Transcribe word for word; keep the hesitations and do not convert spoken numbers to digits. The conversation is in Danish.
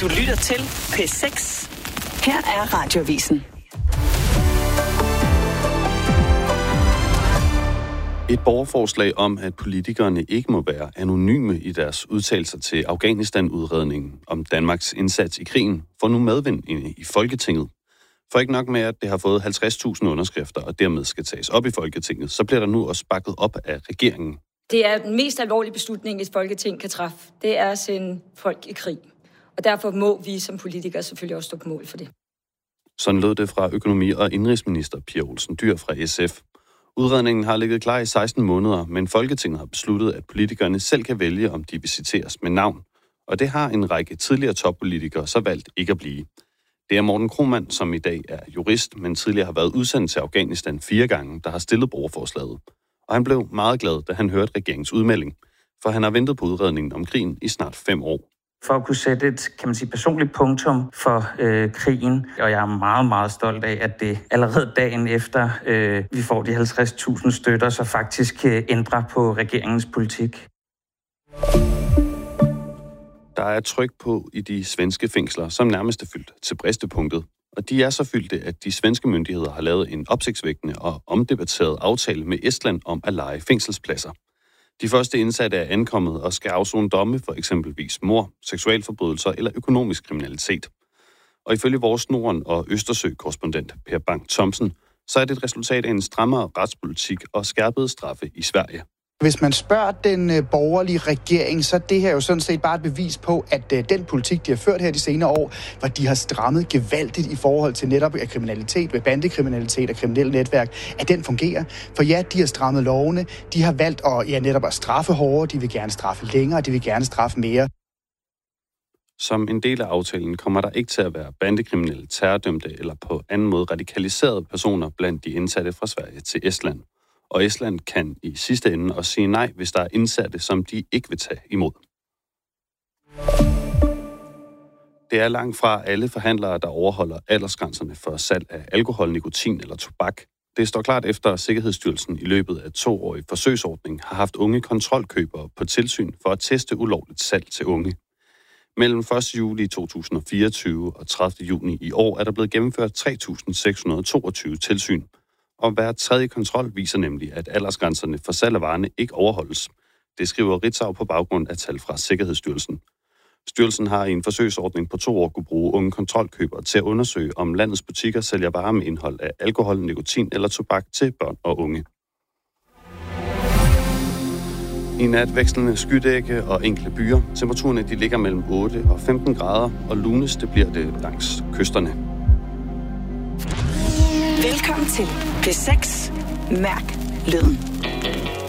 Du lytter til P seks. Her er Radioavisen. Et borgerforslag om, at politikerne ikke må være anonyme i deres udtalelser til Afghanistan-udredningen om Danmarks indsats i krigen, får nu medvind i Folketinget. For ikke nok med, at det har fået halvtreds tusind underskrifter og dermed skal tages op i Folketinget, så bliver der nu også bakket op af regeringen. Det er den mest alvorlige beslutning, et Folketing kan træffe. Det er at sende folk i krig. Og derfor må vi som politikere selvfølgelig også stå på mål for det. Sådan lød det fra økonomi- og indenrigsminister Pia Olsen Dyhr fra S F. Udredningen har ligget klar i seksten måneder, men Folketinget har besluttet, at politikerne selv kan vælge, om de visiteres med navn. Og det har en række tidligere toppolitikere så valgt ikke at blive. Det er Morten Kromann, som i dag er jurist, men tidligere har været udsendt til Afghanistan fire gange, der har stillet borgerforslaget. Og han blev meget glad, da han hørte regeringens udmelding, for han har ventet på udredningen om krigen i snart fem år. For at kunne sætte et, kan man sige, personligt punktum for øh, krigen, og jeg er meget, meget stolt af, at det allerede dagen efter, øh, vi får de halvtreds tusind støtter, så faktisk øh, ændrer på regeringens politik. Der er tryk på i de svenske fængsler, som nærmest er fyldt til bristepunktet. Og de er så fyldte, at de svenske myndigheder har lavet en opsigtsvækkende og omdebatteret aftale med Estland om at leje fængselspladser. De første indsatte er ankommet og skal afsone domme for eksempelvis mord, seksualforbrydelser eller økonomisk kriminalitet. Og ifølge vores Norden- og Østersø-korrespondent Per Bang Thomsen, så er det et resultat af en strammere retspolitik og skærpede straffe i Sverige. Hvis man spørger den borgerlige regering, så er det her jo sådan set bare et bevis på, at den politik, de har ført her de senere år, hvor de har strammet gevaldigt i forhold til netop kriminalitet, ved bandekriminalitet og kriminelle netværk, at den fungerer. For ja, de har strammet lovene, de har valgt at, ja, netop at straffe hårdere, de vil gerne straffe længere, de vil gerne straffe mere. Som en del af aftalen kommer der ikke til at være bandekriminelle, terrordømte eller på anden måde radikaliserede personer blandt de indsatte fra Sverige til Estland. Og Estland kan i sidste ende også sige nej, hvis der er indsatte, som de ikke vil tage imod. Det er langt fra alle forhandlere, der overholder aldersgrænserne for salg af alkohol, nikotin eller tobak. Det står klart efter, at Sikkerhedsstyrelsen i løbet af toårig forsøgsordning har haft unge kontrolkøbere på tilsyn for at teste ulovligt salg til unge. Mellem første juli to tusind og fireogtyve og tredivte juni i år er der blevet gennemført tre tusind seks hundrede og toogtyve tilsyn. Og hver tredje kontrol viser nemlig, at aldersgrænserne for salg af varerne ikke overholdes. Det skriver Ritzau på baggrund af tal fra Sikkerhedsstyrelsen. Styrelsen har i en forsøgsordning på to år kunne bruge unge kontrolkøbere til at undersøge, om landets butikker sælger varer med indhold af alkohol, nikotin eller tobak til børn og unge. I nat vekslende skydække og enkelte byer. Temperaturerne de ligger mellem otte og femten grader, og lunes det bliver det langs kysterne. Velkommen til P seks. Mærk lyden.